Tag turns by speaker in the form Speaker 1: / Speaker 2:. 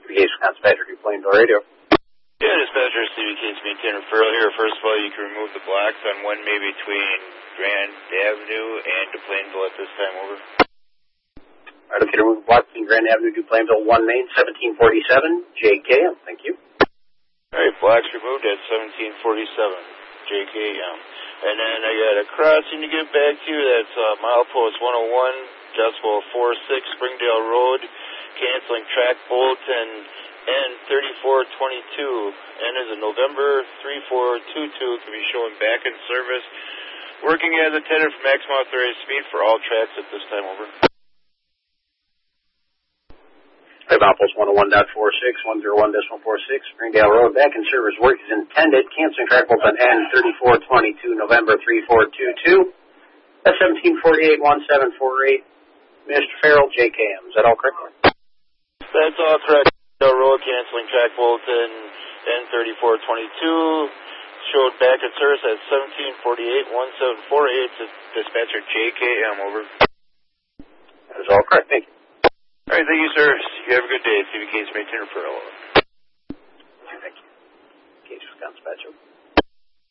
Speaker 1: CBK Wisconsin Badger, Plains Radio.
Speaker 2: Yeah, dispatcher, CBK's maintain referral here. First of all, you can remove the blocks on one May between Grand Avenue and DuPlainsville at this time, over.
Speaker 1: All right, okay, remove the blocks between Grand Avenue, DuPlainsville, 1 Main, 1747, JKM. Thank you.
Speaker 2: All right, blocks removed at 1747, JKM. And then I got a crossing to get back to. That's milepost 101, decimal 46, Springdale Road, canceling track Bolton N3422. N is a November 3422. Can be showing back in service. Working as intended for maximum authorized speed for all tracks at this time, over.
Speaker 1: Milepost 101.46, 101.46, Springdale Road, back in service. Work is intended. Canceling track Bolton N3422, November 3422. That's 1748, 1748. Mr. Farrell, JKM. Is that all correct?
Speaker 2: That's all correct. Road canceling track Bolton N3422. Showed back in service at 1748, 1748. Dispatcher JKM, over.
Speaker 1: That is all correct. Thank you.
Speaker 2: All right, thank you, sir. You have a good day. CBK's maintain referral.
Speaker 1: Thank you. Case Wisconsin Badger.